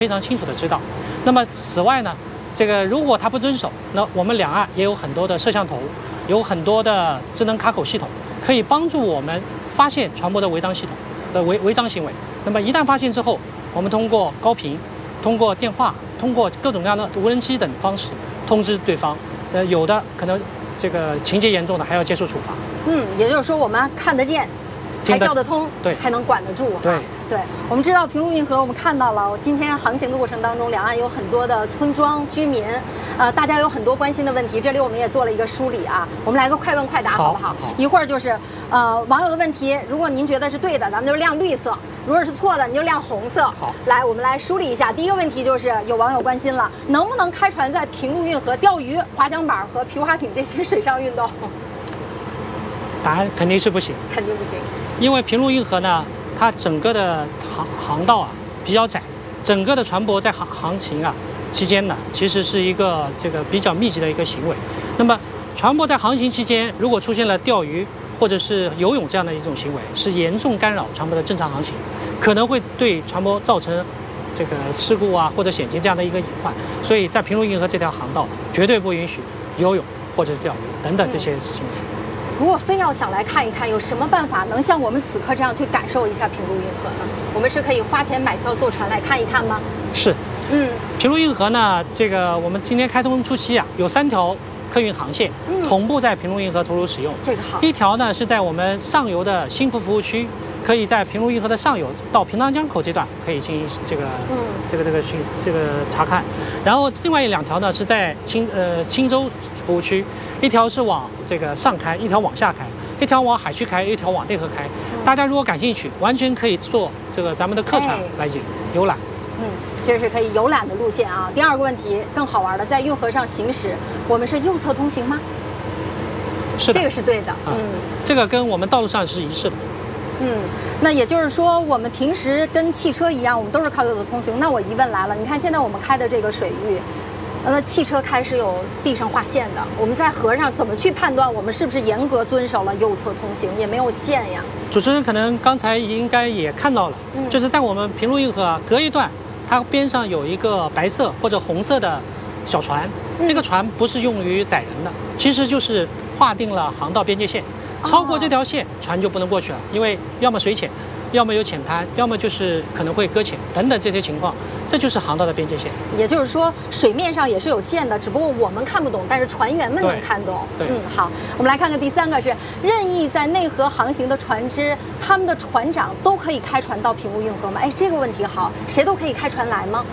非常清楚的知道。那么此外呢，这个如果他不遵守，那我们两岸也有很多的摄像头，有很多的智能卡口系统，可以帮助我们发现船舶的违章系统的违章行为。那么一旦发现之后，我们通过高频、通过电话、通过各种各样的无人机等方式通知对方。有的可能这个情节严重的还要接受处罚。 也就是说我们看得见，还叫得通， 对， 还能管得住。 对， 我们知道平陆运河，我们看到了今天航行的过程当中，两岸有很多的村庄居民，大家有很多关心的问题，这里我们也做了一个梳理啊。我们来个快问快答，好不好？一会儿就是网友的问题，如果您觉得是对的，咱们就亮绿色；如果是错的，你就亮红色。 好， 来，我们来梳理一下。第一个问题就是有网友关心了，能不能开船在平陆运河钓鱼、滑翔板和皮划艇这些水上运动？ 答案肯定是不行， 肯定不行， 因为平陆运河呢，它整个的航道啊比较窄，整个的船舶在航行啊期间呢，其实是一个这个比较密集的一个行为。那么船舶在航行期间，如果出现了钓鱼或者是游泳这样的一种行为，是严重干扰船舶的正常航行，可能会对船舶造成这个事故啊或者险情这样的一个隐患。所以在平陆运河这条航道，绝对不允许游泳或者是钓鱼等等这些行为。 如果非要想来看一看，有什么办法能像我们此刻这样去感受一下平陆运河呢？我们是可以花钱买票坐船来看一看吗？ 是，平陆运河呢，这个我们今天开通初期啊，有3条客运航线同步在平陆运河投入使用。 这个好。 一条呢是在我们上游的新福服务区，可以在平陆运河的上游到平塘江口这段可以进行这个查看。然后另外2条呢是在青州服务区。一条是往这个上开，一条往下开，一条往海区开，一条往内河开。大家如果感兴趣，完全可以坐这个咱们的客船来游览。 这是可以游览的路线啊。第二个问题更好玩的，在运河上行驶，我们是右侧通行吗？ 是的， 这个是对的。 这个跟我们道路上是一致的。 那也就是说，我们平时跟汽车一样，我们都是靠右侧通行。那我疑问来了，你看现在我们开的这个水域。那汽车开是有地上划线的，我们在河上怎么去判断我们是不是严格遵守了右侧通行？也没有线呀。 主持人可能刚才应该也看到了，就是在我们平陆运河啊，隔一段，它边上有一个白色或者红色的小船，那个船不是用于载人的，其实就是划定了航道边界线，超过这条线，船就不能过去了，因为要么水浅，要么有浅滩，要么就是可能会搁浅等等这些情况。这就是航道的边界线， 也就是说，水面上也是有线的，只不过我们看不懂，但是船员们能看懂。 对， 好，我们来看看第3个是任意在内河航行的船只，他们的船长都可以开船到平陆运河吗？这个问题好，谁都可以开船来吗？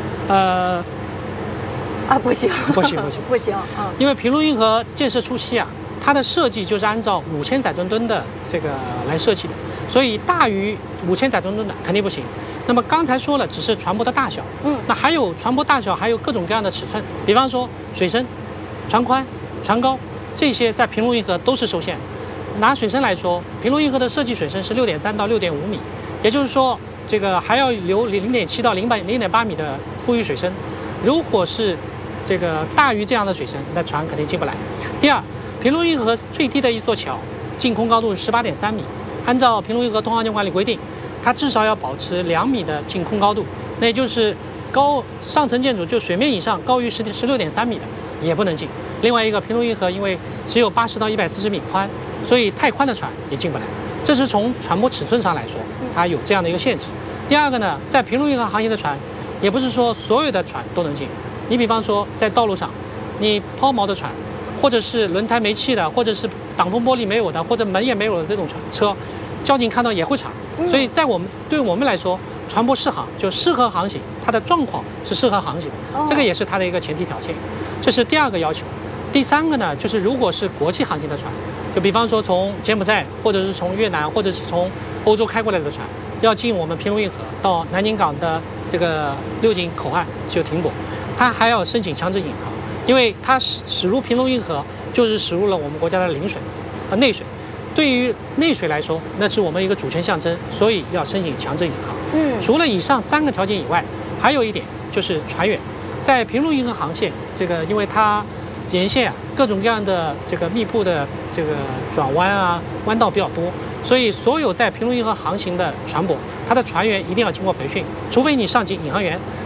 不行，不行， 因为平陆运河建设初期啊，它的设计就是按照5000载重吨的这个来设计的，所以大于5000载重吨的肯定不行。那么刚才说了，只是船舶的大小，那还有船舶大小，还有各种各样的尺寸，比方说水深、船宽、船高，这些在平陆运河都是受限的。拿水深来说，平陆运河的设计水深是6.3到6.5米，也就是说，这个还要留0.7到0.8米的富裕水深。如果是这个大于这样的水深，那船肯定进不来。第二，平陆运河最低的一座桥净空高度是18.3米，按照平陆运河通航线管理规定，它至少要保持2米的净空高度，那也就是上层建筑就水面以上高于16.3米的也不能进。另外一个，平陆运河因为只有80到140米宽，所以太宽的船也进不来。这是从船舶尺寸上来说，它有这样的一个限制。第二个呢，在平陆运河航行的船，也不是说所有的船都能进。你比方说在道路上，你抛锚的船，或者是轮胎没气的，或者是挡风玻璃没有的，或者门也没有的这种车，交警看到也会查。所以对我们来说，船舶适航就适合航行，它的状况是适合航行的，这个也是它的一个前提条件。这是第2个要求。第3个呢，就是如果是国际航行的船，就比方说从柬埔寨，或者是从越南，或者是从欧洲开过来的船，要进我们平陆运河到南宁港的这个6井口岸就停泊，它还要申请强制引航，因为它驶入平陆运河就是驶入了我们国家的领水和内水。对于内水来说，那是我们一个主权象征，所以要申请强制引航。除了以上3个条件以外，还有一点就是船员，在平陆运河航线，这个因为它沿线各种各样的这个密布的这个转弯啊、弯道比较多，所以所有在平陆运河航行的船舶，它的船员一定要经过培训，除非你上级引航员，